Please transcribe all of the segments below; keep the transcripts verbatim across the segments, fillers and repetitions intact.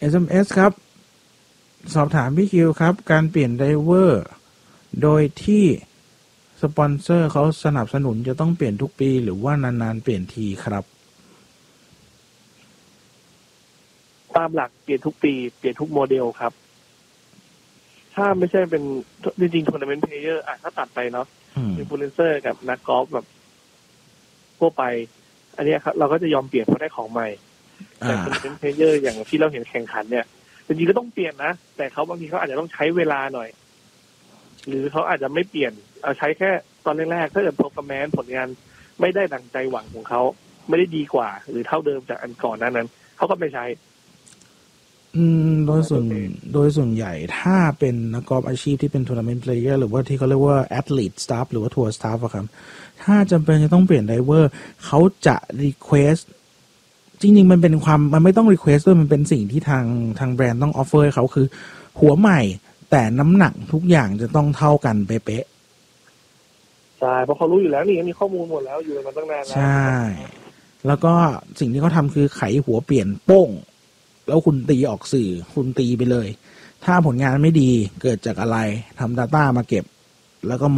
เอส เอ็ม เอส ครับสอบถามพี่คิวครับการเปลี่ยนไดเวอร์โดยที่สปอนเซอร์เขาสนับสนุนจะต้องเปลี่ยนทุกปีหรือว่านานๆเปลี่ยนทีครับตามหลักเปลี่ยนทุกปีเปลี่ยนทุกโมเดลครับถ้าไม่ใช่เป็นจริงๆทัวร์นาเมนต์เพลเยอร์อ่ะถ้าตัดไปเนาะอินฟลูเอนเซอร์กับนักกอล์ฟแบบทั่วไปอันนี้ครับเราก็จะยอมเปลี่ยนเพราะได้ของใหม่แต่ทัวร์นาเมนต์เพลเยอร์อย่างที่เราเห็นแข่งขันเนี่ยจริงๆก็ต้องเปลี่ยนนะแต่เขาบางทีเขาอาจจะต้องใช้เวลาหน่อยหรือเขาอาจจะไม่เปลี่ยนเอาใช้แค่ตอนแรกๆถ้าเกิด performance ผลงานไม่ได้ดั่งใจหวังของเขาไม่ได้ดีกว่าหรือเท่าเดิมจากอันก่อนนั้นนั้นเขาก็ไม่ใช้อืมโดยส่วนโดยส่วนใหญ่ถ้าเป็นนักกอล์ฟอาชีพที่เป็นทัวร์นาเมนต์เพลเยอร์หรือว่าที่เขาเรียกว่าแอธลีทสตาฟหรือว่าทัวร์สตาฟอะครับถ้าจำเป็นจะต้องเปลี่ยนไดเวอร์เขาจะรีเควสจริงๆมันเป็นความมันไม่ต้องรีเควสด้วยมันเป็นสิ่งที่ทางทางแบรนด์ต้องออฟเฟอร์ให้เขาคือหัวใหม่แต่น้ำหนักทุกอย่างจะต้องเท่ากันเป๊ะๆใช่เพราะเขารู้อยู่แล้วนี่มีข้อมูลหมดแล้วอยู่มาตั้งนานแล้วใช่แล้วก็สิ่งที่เขาทำคือไขหัวเปลี่ยนโป้งแล้วคุณตีออกสื่อคุณตีไปเลยถ้าผลงานไม่ดีเกิดจากอะไรทำ data มาเก็บแล้วก็โม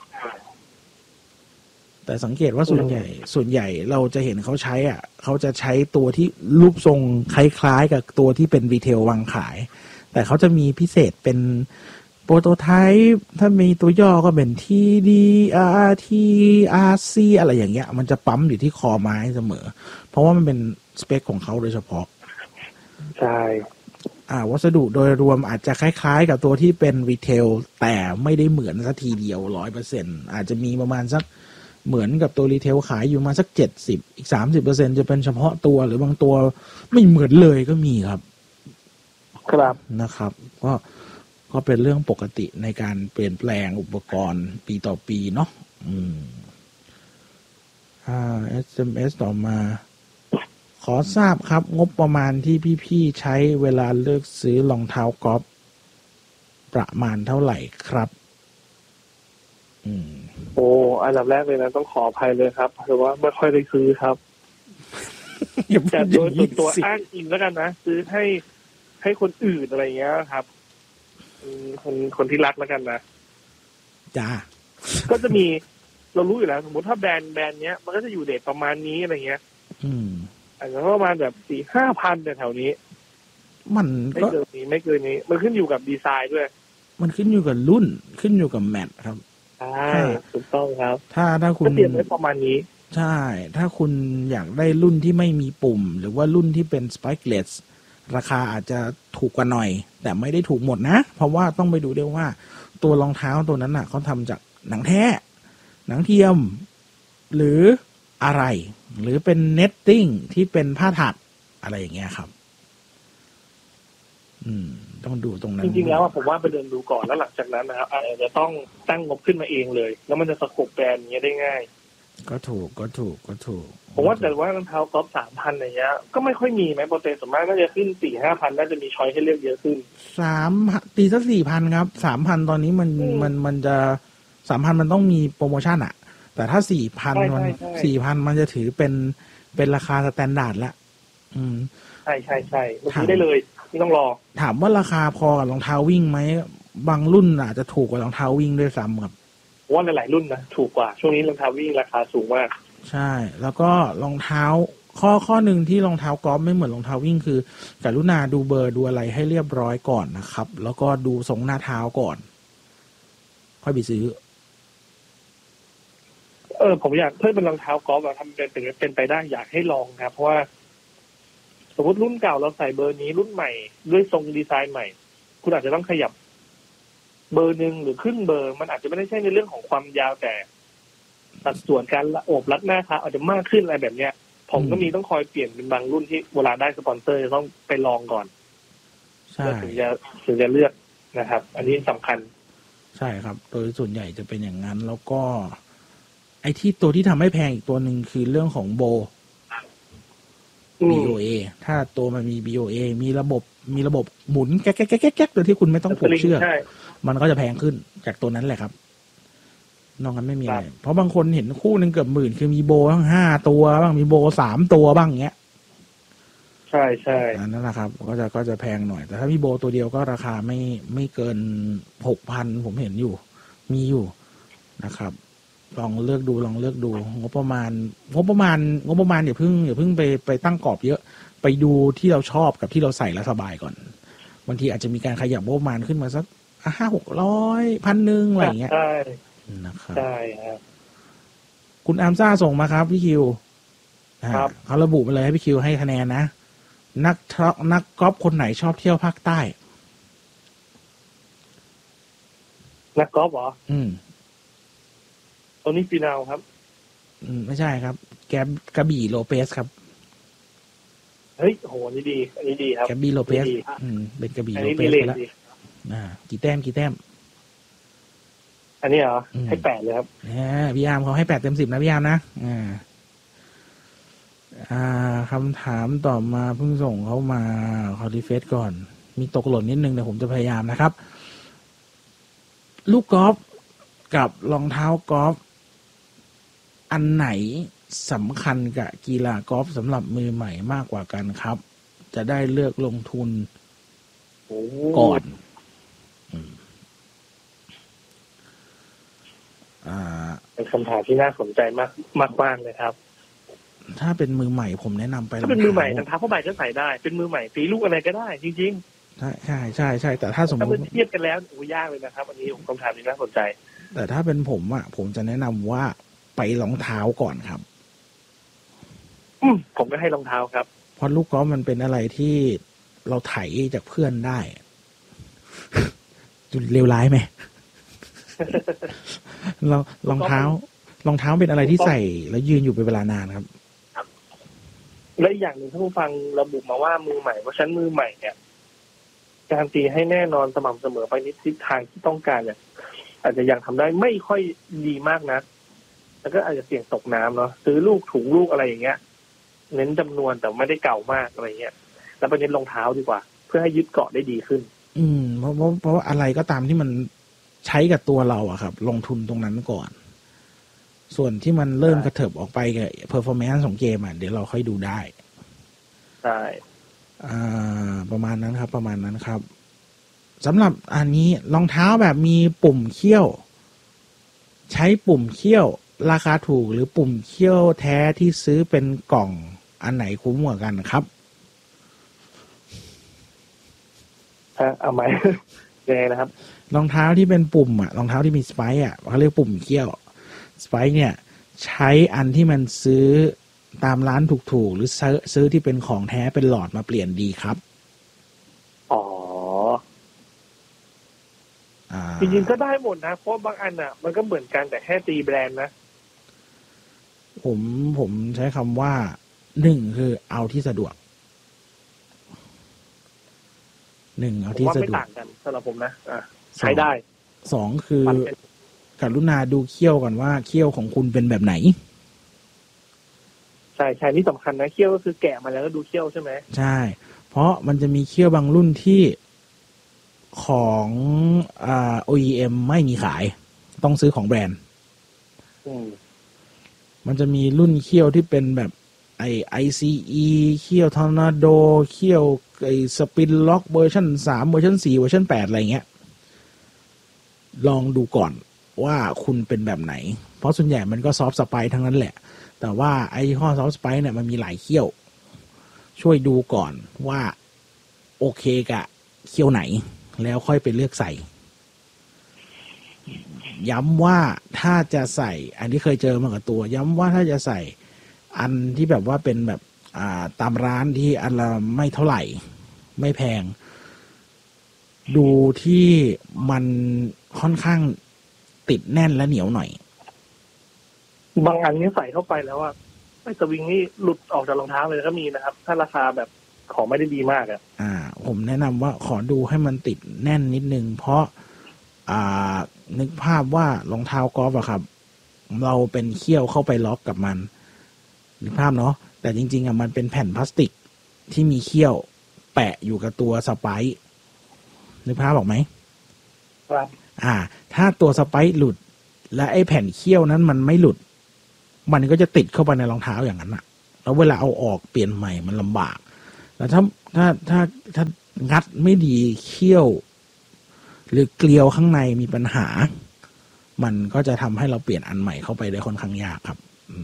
แต่สังเกตว่าส่วนใหญ่ส่วนใหญ่เราจะเห็นเขาใช้อ่ะเขาจะใช้ตัวที่รูปทรงคล้ายๆกับตัวที่เป็นรีเทลวางขายแต่เขาจะมีพิเศษเป็นโปรโตไทป์ถ้ามีตัวย่อก็เป็น ที ดี อาร์ ที อาร์ ซี อะไรอย่างเงี้ยมันจะปั๊มอยู่ที่คอไม้เสมอเพราะว่ามันเป็นสเปคของเขาโดยเฉพาะใช่อ่าวัสดุโดยรวมอาจจะคล้ายๆกับตัวที่เป็นรีเทลแต่ไม่ได้เหมือนสักทีเดียว ร้อยเปอร์เซ็นต์ อาจจะมีประมาณสักเหมือนกับตัวรีเทลขายอยู่มาสักเจ็ดสิบอีก สามสิบเปอร์เซ็นต์ จะเป็นเฉพาะตัวหรือบางตัวไม่เหมือนเลยก็มีครับครับนะครับก็ก็เป็นเรื่องปกติในการเปลี่ยนแปลงอุปกรณ์ปีต่อปีเนาะอืมอ่า เอส เอ็ม เอส ต่อมาขอทราบครับงบประมาณที่พี่ๆใช้เวลาเลือกซื้อรองเท้ากอล์ฟประมาณเท่าไหร่ครับอืมโอ้อันดับแรกเลยนะต้องขออภัยเลยครับเพราะว่าไม่ค่อยได้ซื้อครับแต่โดยส่วนตัวอ้างอิงแล้วกันนะซื้อให้ให้คนอื่นอะไรเงี้ยครับคนคนที่รักแล้วกันนะจ้าก็จะมีเรารู้อยู่แล้วสมมติถ้าแบรนด์แบรนด์เนี้ยมันก็จะอยู่เดทประมาณนี้อะไรเงี้ยอืมอาจจะประมาณแบบสี่ห้าพันแต่แถวนี้มันไม่เกินนี้ไม่เกินนี้มันขึ้นอยู่กับดีไซน์ด้วยมันขึ้นอยู่กับรุ่นขึ้นอยู่กับแมทครับใช่ถูกต้องครับถ้าถ้าคุณเปลี่ยนไว้ประมาณนี้ใช่ถ้าคุณอยากได้รุ่นที่ไม่มีปุ่มหรือว่ารุ่นที่เป็น spikeless ราคาอาจจะถูกกว่าหน่อยแต่ไม่ได้ถูกหมดนะเพราะว่าต้องไปดูด้วยว่าตัวรองเท้าตัวนั้นน่ะเขาทำจากหนังแท้หนังเทียมหรืออะไรหรือเป็น netting ที่เป็นผ้าถักอะไรอย่างเงี้ยครับอืมต้องดูตรงนั้นจริงๆแล้วผมว่าไปเดินดูก่อนแล้วหลังจากนั้นนะครับอาจจะต้องตั้งงบขึ้นมาเองเลยแล้วมันจะสโคปแบรนด์อย่างเงี้ยได้ง่ายก็ถูกก็ถูกก็ถูกผมว่าแต่ว่ารองเท้ากอล์ฟสามพันอย่างเงี้ยก็ไม่ค่อยมีไหมโปรเตสส่วนมากน่าจะขึ้นสี่ห้าพันน่าจะมีช้อยให้เลือกเยอะขึ้นสามตีสักสี่พันครับสามพันตอนนี้มันมันมันจะสามพันมันต้องมีโปรโมชั่นอะแต่ถ้าสี่พันมันสี่พันมันจะถือเป็นเป็นราคาสแตนดาร์ดละอืมใช่ใช่ใช่มันซื้อได้เลยไม่ต้องรอถามว่าราคาพอกับรองเท้าวิ่งไหมบางรุ่นอาจจะถูกกว่ารองเท้าวิ่งด้วยซ้ำครับว่าหลายๆรุ่นนะถูกกว่าช่วงนี้รองเท้าวิ่งราคาสูงมากใช่แล้วก็รองเท้าข้อข้อหนึ่งที่รองเท้ากอล์ฟไม่เหมือนรองเท้าวิ่งคือกรุณาดูเบอร์ดูอะไรให้เรียบร้อยก่อนนะครับแล้วก็ดูทรงหน้าเท้าก่อนค่อยไปซื้อเออผมอยากเพิ่มเป็นรองเท้ากอล์ฟเราทำเป็นเป็นไปได้อยากให้ลองครับเพราะว่าสมมติรุ่นเก่าเราใส่เบอร์นี้รุ่นใหม่ด้วยทรงดีไซน์ใหม่คุณอาจจะต้องขยับเบอร์หนึ่งหรือขึ้นเบอร์มันอาจจะไม่ได้ใช่ในเรื่องของความยาวแต่สัดส่วนการโอบรัดหน้าเท้าอาจจะมากขึ้นอะไรแบบเนี้ยผมก็มีต้องคอยเปลี่ยนเป็นบางรุ่นที่เวลาได้สปอนเซอร์ต้องไปลองก่อนใช่ถึงจะถึงจะเลือกนะครับอันนี้สำคัญใช่ครับโดยส่วนใหญ่จะเป็นอย่างนั้นแล้วก็ไอ้ที่ตัวที่ทำให้แพงอีกตัวหนึ่งคือเรื่องของโบ บี โอ เอ ถ้าตัวมันมี บี โอ เอ มีระบบมีระบบหมุนแก๊กแก๊กแก๊กแก๊กโดยที่คุณไม่ต้องผูกเชือกมันก็จะแพงขึ้นจากตัวนั้นแหละครับนอกนั้นไม่มีอะไรเพราะบางคนเห็นคู่หนึ่งเกือบหมื่นคือมีโบทั้งห้าตัวบ้างมีโบสามตัวบ้างเงี้ยใช่ใช่นั่นแหละครับก็จะก็จะแพงหน่อยแต่ถ้าพี่โบตัวเดียวก็ราคาไม่ไม่เกินหกพันผมเห็นอยู่มีอยู่นะครับลองเลือกดูลองเลือกดูงบประมาณงบประมาณงบประมาณอย่าเพิ่งอย่าเพิ่งไปไปตั้งกรอบเยอะไปดูที่เราชอบกับที่เราใส่แล้วสบายก่อนบางทีอาจจะมีการขยับงบประมาณขึ้นมาสักห้าหกร้อยพันหนึ่งอะไรอย่างเงี้ยใช่นะครับใช่ครับคุณอาร์มซ่าส่งมาครับพี่คิวครับเขาระบุมาเลยให้พี่คิวให้คะแนนนะนักทรอกนักกอล์ฟคนไหนชอบเที่ยวภาคใต้นักกอล์ฟเหรออืมโทนี่ฟินาลครับอืมไม่ใช่ครับแกบกระบี่โลเปสครับเฮ้ยโหนี่ดีอันนี้ดีครับแกบบี้โลเปสอืมเป็นกระบี่โลเปสไปแล้วอ่ากี่แต้มกี่แต้มอันนี้เหรอให้แปดเลยครับอ่าพี่อาร์มเขาให้แปดเต็มสิบนะพี่อาร์มนะอ่าอ่าคำถามต่อมาเพิ่งส่งเขามาขอรีเฟซก่อนมีตกหล่นนิดนึงแต่ผมจะพยายามนะครับลูกกอล์ฟกับรองเท้ากอล์ฟอันไหนสำคัญกับกีฬากอล์ฟสำหรับมือใหม่มากกว่ากันครับจะได้เลือกลงทุนก่อนเป็นคำถามที่น่าสนใจมากมากมากเลยครับถ้าเป็นมือใหม่ผมแนะนำไปถ้าเป็นมือใหม่รองเท้าผ้าใบก็ใส่ได้เป็นมือใหม่ตีลูกอะไรก็ได้จริงๆใช่ใช่ใช่ใช่แต่ถ้าสมมติเทียบกันแล้วโอ้ยากเลยนะครับอันนี้คำถามนี้น่าสนใจแต่ถ้าเป็นผมอ่ะผมจะแนะนำว่าไปรองเท้าก่อนครับอืมผมก็ให้รองเท้าครับเพราะลูกกอล์ฟมันเป็นอะไรที่เราไถจากเพื่อนได้จุดเลวร้ายไหมรองรองเท้ารองเท้าเป็นอะไรที่ใส่แล้วยืนอยู่เป็นเวลานานครับและอีกอย่างหนึ่งถ้าผู้ฟังระบุมาว่ามือใหม่เพราะฉะนั้นมือใหม่เนี่ยการตีให้แน่นอนสม่ำเสมอไปในทิศทางที่ต้องการเนี่ยอาจจะยังทำได้ไม่ค่อยดีมากนะแล้วก็อาจจะเสี่ยงตกน้ำเนาะซื้อลูกถุงลูกอะไรอย่างเงี้ยเน้นจำนวนแต่ไม่ได้เก่ามากอะไรเงี้ยแล้วไปเน้นรองเท้าดีกว่าเพื่อให้ยึดเกาะได้ดีขึ้นอืมเพราะเพราะเพราะว่าอะไรก็ตามที่มันใช้กับตัวเราอะครับลงทุนตรงนั้นก่อนส่วนที่มันเริ่มกระเถิบออกไปกับ performance ของเกมอ่ะเดี๋ยวเราค่อยดูได้ใช่อ่าประมาณนั้นครับประมาณนั้นครับสำหรับอันนี้รองเท้าแบบมีปุ่มเขี้ยวใช้ปุ่มเขี้ยวราคาถูกหรือปุ่มเขี้ยวแท้ที่ซื้อเป็นกล่องอันไหนคุ้มกว่ากันครับฮะเอาไหมยังไงนะครับรองเท้าที่เป็นปุ่มอ่ะรองเท้าที่มีสไปค์อ่ะเขาเรียกปุ่มเขี้ยวสไปค์เนี่ยใช้อันที่มันซื้อตามร้านถูกๆหรือซื้อซื้อที่เป็นของแท้เป็นหลอดมาเปลี่ยนดีครับอ๋อจริงๆก็ได้หมดนะเพราะบางอันอ่ะมันก็เหมือนกันแต่แค่ตีแบรนด์นะผมผมใช้คำว่าหนึ่งคือเอาที่สะดวกหนึ่งเอาที่สะดวกไม่ต่างกันสำหรับผมนะอ่ะใช้ได้สองคือกรุณาดูเขี้ยวก่อนว่าเขี้ยวของคุณเป็นแบบไหนใช่ใช่นี่สำคัญนะเขี้ยวก็คือแกะมาแล้วก็ดูเขี้ยวใช่ไหมใช่เพราะมันจะมีเขี้ยวบางรุ่นที่ของอ่า โอ อี เอ็ม ไม่มีขายต้องซื้อของแบรนด์มันจะมีรุ่นเขี้ยวที่เป็นแบบไอ ไอ ซี อี เขี้ยวทอร์นาโดเขี้ยวไอสปินล็อกเวอร์ชันสามเวอร์ชันสี่เวอร์ชันแปดอะไรเงี้ยลองดูก่อนว่าคุณเป็นแบบไหนเพราะส่วนใหญ่มันก็ซอฟต์สไปร์ทั้งนั้นแหละแต่ว่าไอ้ข้อซอฟต์สไปร์เนี่ยมันมีหลายเขี้ยวช่วยดูก่อนว่าโอเคกับเขี้ยวไหนแล้วค่อยไปเลือกใส่ย้ำว่าถ้าจะใส่อันที่เคยเจอมากับตัวย้ำว่าถ้าจะใส่อันที่แบบว่าเป็นแบบอ่าตามร้านที่อันละไม่เท่าไหร่ไม่แพงดูที่มันค่อนข้างติดแน่นและเหนียวหน่อยบางอันนี้ใส่เข้าไปแล้วอ่ะไอ้สวิงนี่หลุดออกจากรองเท้าเลยก็มีนะครับถ้าราคาแบบของไม่ได้ดีมากอ่ะอ่าผมแนะนำว่าขอดูให้มันติดแน่นนิดนึงเพราะอ่านึกภาพว่ารองเท้ากอล์ฟอะครับเราเป็นเขี้ยวเข้าไปล็อกกับมันนึกภาพเนาะแต่จริงๆอะมันเป็นแผ่นพลาสติกที่มีเขี้ยวแปะอยู่กับตัวสไปร์นึกภาพออกไหมครับอ่าถ้าตัวสไปร์หลุดและไอ้แผ่นเขี้ยวนั้นมันไม่หลุดมันก็จะติดเข้าไปในรองเท้าอย่างนั้นอะแล้วเวลาเอาออกเปลี่ยนใหม่มันลำบากแล้วถ้าถ้าถ้าถ้างัดไม่ดีเคี้ยวหรือเกลียวข้างในมีปัญหามันก็จะทำให้เราเปลี่ยนอันใหม่เข้าไปได้ค่อนข้างยากครับ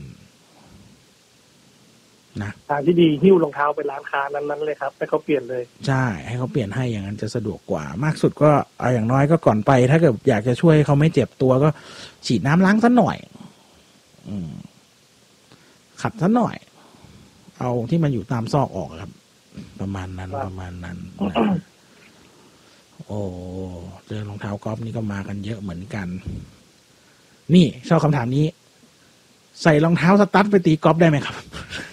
นะทางที่ดีหิ้วรองเท้าไปร้านค้านั้นๆเลยครับให้เขาเปลี่ยนเลยใช่ให้เขาเปลี่ยนให้อย่างนั้นจะสะดวกกว่ามากสุดก็เอาอย่างน้อยก็ก่อนไปถ้าเกิดอยากจะช่วยเขาไม่เจ็บตัวก็ฉีดน้ำล้างซะหน่อยอืมขัดซะหน่อยเอาที่มันอยู่ตามซอกออกครับประมาณนั้นประมาณนั้นนะโอ้เรื่องรองเท้ากอล์ฟนี่ก็มากันเยอะเหมือนกันนี่ชอบคำถามนี้ใส่รองเท้าสตั๊ดไปตีกอล์ฟได้ไหมครับ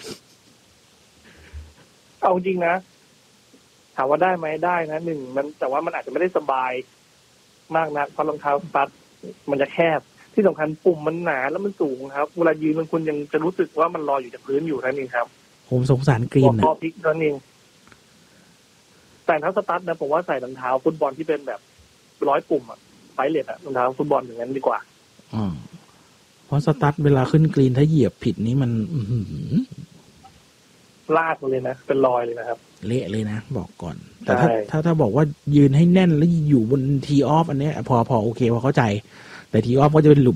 เอาจริงนะถามว่าได้ไหมได้นะหนึ่งมันแต่ว่ามันอาจจะไม่ได้สบายมากนักเพราะรองเท้าสตั๊ดมันจะแคบที่สำคัญปุ่มมันหนาแล้วมันสูงครับเวลายืนมันคุณยังจะรู้สึกว่ามันลอยอยู่จากพื้นอยู่นั่นเองครับผมสงสารกรีนนะพอพลิกนั่นเองแต่ถ้าสตั๊ดนะผมว่าใส่รองเท้าฟุตบอลที่เป็นแบบร้อยปุ่มอะไฟเลทอะรองเท้าฟุตบอลอย่างนั้นดีกว่าอ๋อเพราะสตั๊ดเวลาขึ้นกรีนถ้าเหยียบผิดนี้มันลากเลยนะเป็นรอยเลยนะครับเละเลยนะบอกก่อนแต่ถ้าถ้าถ้าบอกว่ายืนให้แน่นแล้วอยู่บนทีออฟอันนี้พอพอโอเคพอเข้าใจแต่ทีออฟก็จะเป็นหลุม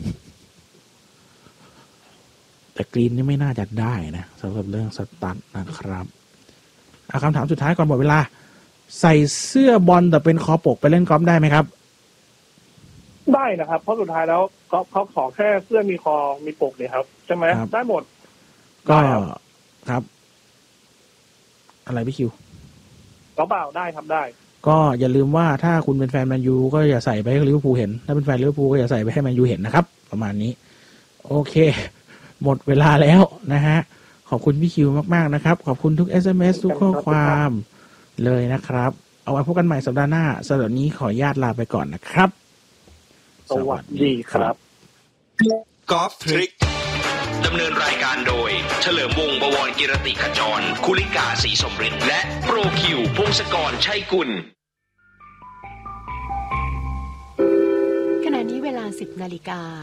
แต่กรีนนี่ไม่น่าจะได้นะสำหรับเรื่องสตั๊ดนะครับเอาคำถามสุดท้ายก่อนหมดเวลาใส่เสื้อบอลแต่เป็นคอปกไปเล่นกอล์ฟได้ไหมครับได้นะครับเพราะสุดท้ายแล้วเขาเขาขอแค่เสื้อมีคอมีปกเนี่ยครับใช่ไหมได้หมดก็ครับอะไรพี่คิวก็เปล่าได้ทำได้ก็อย่าลืมว่าถ้าคุณเป็นแฟนแมนยูก็อย่าใส่ไปให้ลิเวอร์พูลเห็นถ้าเป็นแฟนลิเวอร์พูลก็อย่าใส่ไปให้แมนยูเห็นนะครับประมาณนี้โอเคหมดเวลาแล้วนะฮะขอบคุณพี่คิวมากๆนะครับขอบคุณทุก เอส เอ็ม เอส ทุกข้อความเลยนะครับเอาไว้พบกันใหม่สัปดาห์หน้าสำหรับนี้ขออนุญาตลาไปก่อนนะครับสวัสดีครับกอล์ฟทริคดำเนินรายการโดยเฉลิมวงศ์บวรกิรติขจรคุลิกาศรีสมฤทธิ์และโปรคิวพงศกรชัยกุลขณะนี้เวลาสิบนาฬิกา